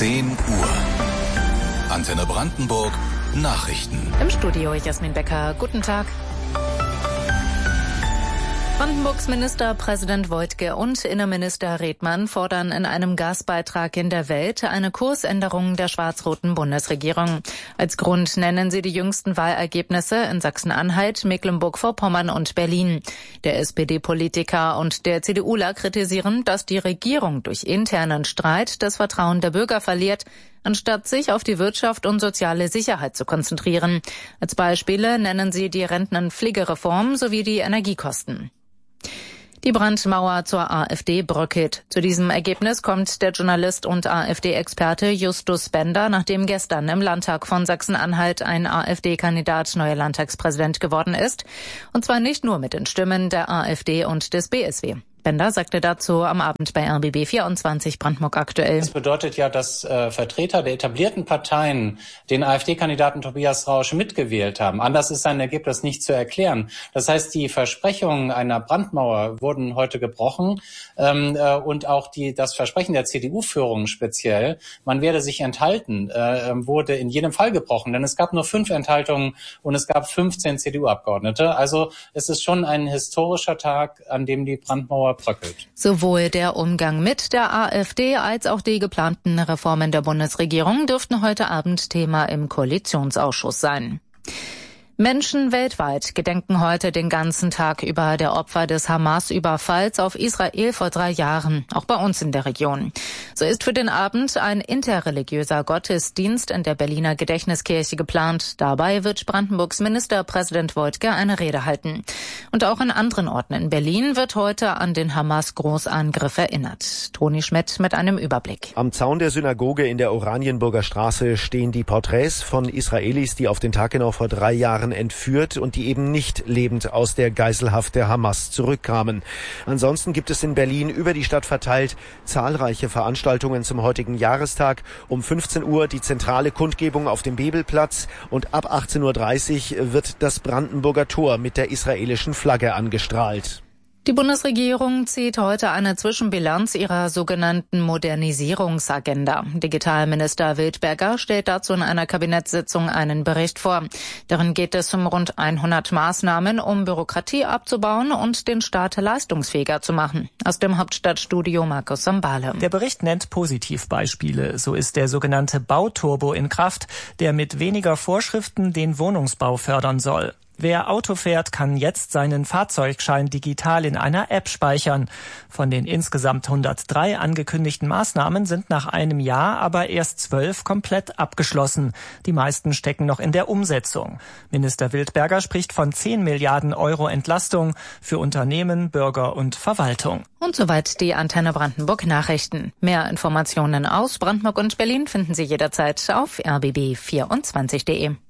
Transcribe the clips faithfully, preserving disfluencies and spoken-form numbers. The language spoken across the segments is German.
zehn Uhr. Antenne Brandenburg, Nachrichten. Im Studio Jasmin Becker. Guten Tag. Brandenburgs Ministerpräsident Woidke und Innenminister Redmann fordern in einem Gastbeitrag in der Welt eine Kursänderung der schwarz-roten Bundesregierung. Als Grund nennen sie die jüngsten Wahlergebnisse in Sachsen-Anhalt, Mecklenburg-Vorpommern und Berlin. Der S P D-Politiker und der CDUler kritisieren, dass die Regierung durch internen Streit das Vertrauen der Bürger verliert, anstatt sich auf die Wirtschaft und soziale Sicherheit zu konzentrieren. Als Beispiele nennen sie die Rentenpflegereform sowie die Energiekosten. Die Brandmauer zur AfD bröckelt. Zu diesem Ergebnis kommt der Journalist und AfD-Experte Justus Bender, nachdem gestern im Landtag von Sachsen-Anhalt ein AfD-Kandidat neuer Landtagspräsident geworden ist. Und zwar nicht nur mit den Stimmen der AfD und des B S W. Bender sagte dazu am Abend bei R B B vierundzwanzig Brandenburg aktuell. Das bedeutet ja, dass äh, Vertreter der etablierten Parteien den AfD-Kandidaten Tobias Rausch mitgewählt haben. Anders ist sein Ergebnis nicht zu erklären. Das heißt, die Versprechungen einer Brandmauer wurden heute gebrochen ähm, äh, und auch die, das Versprechen der C D U-Führung speziell, man werde sich enthalten, äh, wurde in jedem Fall gebrochen. Denn es gab nur fünf Enthaltungen und es gab fünfzehn C D U-Abgeordnete. Also es ist schon ein historischer Tag, an dem die Brandmauer bröckelt. Sowohl der Umgang mit der AfD als auch die geplanten Reformen der Bundesregierung dürften heute Abend Thema im Koalitionsausschuss sein. Menschen weltweit gedenken heute den ganzen Tag über der Opfer des Hamas-Überfalls auf Israel vor drei Jahren, auch bei uns in der Region. So ist für den Abend ein interreligiöser Gottesdienst in der Berliner Gedächtniskirche geplant. Dabei wird Brandenburgs Ministerpräsident Woidke eine Rede halten. Und auch an anderen Orten in Berlin wird heute an den Hamas-Großangriff erinnert. Toni Schmidt mit einem Überblick. Am Zaun der Synagoge in der Oranienburger Straße stehen die Porträts von Israelis, die auf den Tag genau vor drei Jahren entführt und die eben nicht lebend aus der Geiselhaft der Hamas zurückkamen. Ansonsten gibt es in Berlin über die Stadt verteilt zahlreiche Veranstaltungen zum heutigen Jahrestag. Um fünfzehn Uhr die zentrale Kundgebung auf dem Bebelplatz und ab achtzehn Uhr dreißig wird das Brandenburger Tor mit der israelischen Flagge angestrahlt. Die Bundesregierung zieht heute eine Zwischenbilanz ihrer sogenannten Modernisierungsagenda. Digitalminister Wildberger stellt dazu in einer Kabinettssitzung einen Bericht vor. Darin geht es um rund hundert Maßnahmen, um Bürokratie abzubauen und den Staat leistungsfähiger zu machen. Aus dem Hauptstadtstudio Markus Sambale. Der Bericht nennt Positivbeispiele. So ist der sogenannte Bauturbo in Kraft, der mit weniger Vorschriften den Wohnungsbau fördern soll. Wer Auto fährt, kann jetzt seinen Fahrzeugschein digital in einer App speichern. Von den insgesamt hundertdrei angekündigten Maßnahmen sind nach einem Jahr aber erst zwölf komplett abgeschlossen. Die meisten stecken noch in der Umsetzung. Minister Wildberger spricht von zehn Milliarden Euro Entlastung für Unternehmen, Bürger und Verwaltung. Und soweit die Antenne Brandenburg Nachrichten. Mehr Informationen aus Brandenburg und Berlin finden Sie jederzeit auf r b b vierundzwanzig punkt de.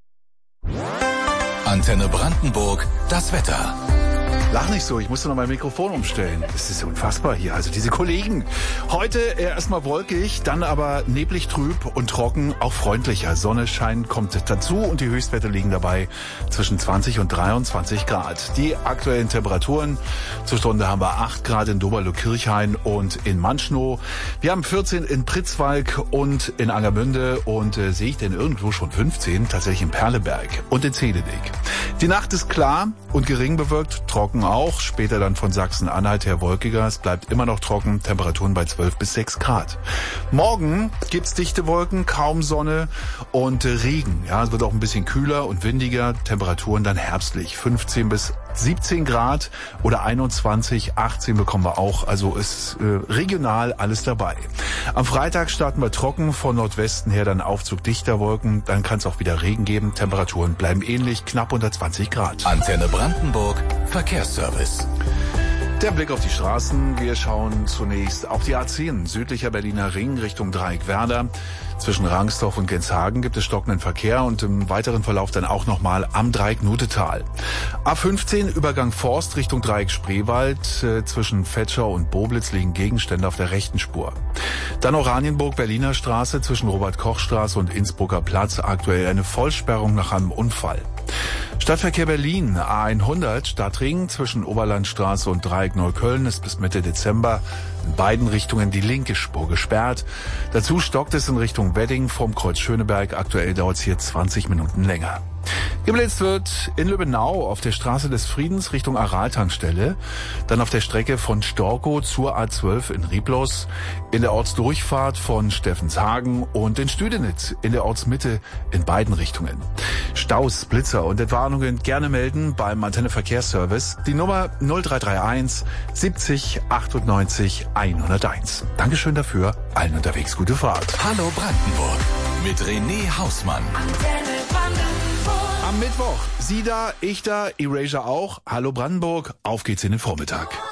Antenne Brandenburg, das Wetter. Lach nicht so, ich musste noch mein Mikrofon umstellen. Das ist unfassbar hier. Also diese Kollegen. Heute erstmal wolkig, dann aber neblig trüb und trocken, auch freundlicher. Sonnenschein kommt dazu und die Höchstwerte liegen dabei zwischen zwanzig und dreiundzwanzig Grad. Die aktuellen Temperaturen zur Stunde haben wir acht Grad in Doberlo-Kirchhain und in Manschnow. Wir haben vierzehn in Pritzwalk und in Angermünde und äh, sehe ich denn irgendwo schon fünfzehn, tatsächlich in Perleberg und in Zedenick. Die Nacht ist klar und gering bewölkt, trocken auch, später dann von Sachsen-Anhalt her wolkiger. Es bleibt immer noch trocken, Temperaturen bei zwölf bis sechs Grad. Morgen gibt's dichte Wolken, kaum Sonne und äh, Regen. Ja, es wird auch ein bisschen kühler und windiger, Temperaturen dann herbstlich, fünfzehn bis siebzehn Grad oder einundzwanzig, achtzehn bekommen wir auch. Also ist äh, regional alles dabei. Am Freitag starten wir trocken, von Nordwesten her dann Aufzug dichter Wolken. Dann kann es auch wieder Regen geben. Temperaturen bleiben ähnlich, knapp unter zwanzig Grad. Antenne Brandenburg, Verkehrsservice. Der Blick auf die Straßen. Wir schauen zunächst auf die A zehn, südlicher Berliner Ring Richtung Dreieck Werder. Zwischen Rangsdorf und Genshagen gibt es stockenden Verkehr und im weiteren Verlauf dann auch nochmal am Dreieck Nutetal. A fünfzehn, Übergang Forst Richtung Dreieck Spreewald. Äh, zwischen Vetschau und Boblitz liegen Gegenstände auf der rechten Spur. Dann Oranienburg, Berliner Straße zwischen Robert-Koch-Straße und Innsbrucker Platz. Aktuell eine Vollsperrung nach einem Unfall. Stadtverkehr Berlin, A hundert, Stadtring zwischen Oberlandstraße und Dreieck Neukölln ist bis Mitte Dezember in beiden Richtungen die linke Spur gesperrt. Dazu stockt es in Richtung Wedding vom Kreuz Schöneberg. Aktuell dauert es hier zwanzig Minuten länger. Geblitzt wird in Lübbenau auf der Straße des Friedens Richtung Aral-Tankstelle, dann auf der Strecke von Storkow zur A zwölf in Rieblos, in der Ortsdurchfahrt von Steffenshagen und in Stüdenitz in der Ortsmitte in beiden Richtungen. Staus, Blitzer und Entwarnungen gerne melden beim Antenne Verkehrsservice. Die Nummer null drei drei eins siebzig achtundneunzig hunderteins. Dankeschön dafür, allen unterwegs gute Fahrt. Hallo Brandenburg mit René Hausmann. Am Mittwoch, Sie da, ich da, Erasure auch. Hallo Brandenburg, auf geht's in den Vormittag.